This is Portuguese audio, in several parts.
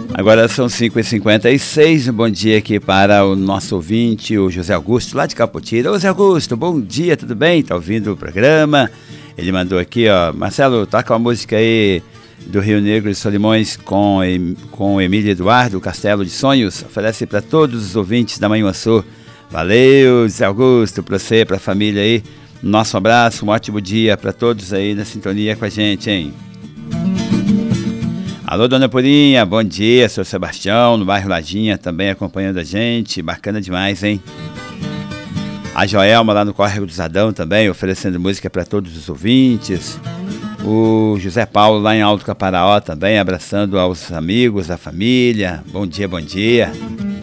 Agora são 5h56, um bom dia aqui para o nosso ouvinte, o José Augusto, lá de Caputira. Ô José Augusto, bom dia, tudo bem? Tá ouvindo o programa? Ele mandou aqui, ó, Marcelo, toca uma música aí do Rio Negro de Solimões com Emílio Eduardo, Castelo de Sonhos. Oferece para todos os ouvintes da Manhã Sul. Valeu, José Augusto, para você, para a família aí. Nosso abraço, um ótimo dia para todos aí na sintonia com a gente, hein? Alô, Dona Purinha, bom dia, seu Sebastião, no bairro Ladinha, também acompanhando a gente, bacana demais, hein? A Joelma lá no Córrego do Zadão também, oferecendo música para todos os ouvintes. O José Paulo lá em Alto Caparaó também, abraçando aos amigos, a família, bom dia, bom dia.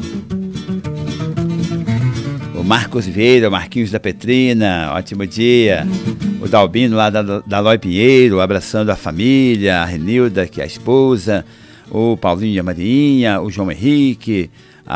O Marcos Vieira, o Marquinhos da Petrina, ótimo dia. O Dalbino lá da Loi Pinheiro, abraçando a família, a Renilda, que é a esposa, o Paulinho e a Marinha, o João Henrique,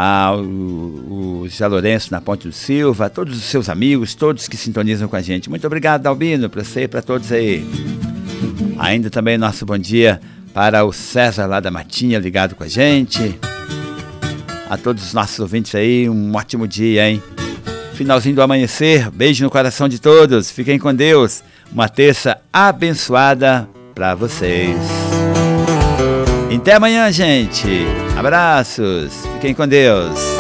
o José Lourenço na Ponte do Silva, todos os seus amigos, todos que sintonizam com a gente. Muito obrigado, Dalbino, para você e para todos aí. Ainda também nosso bom dia para o César lá da Matinha, ligado com a gente. A todos os nossos ouvintes aí, um ótimo dia, hein? Finalzinho do amanhecer, beijo no coração de todos, fiquem com Deus, uma terça abençoada para vocês. Até amanhã, gente, abraços, fiquem com Deus.